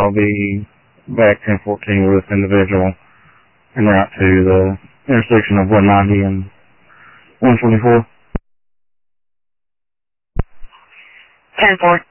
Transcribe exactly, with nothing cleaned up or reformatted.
I'll be back ten fourteen with this individual en route to the intersection of one ninety and one twenty-four. ten four.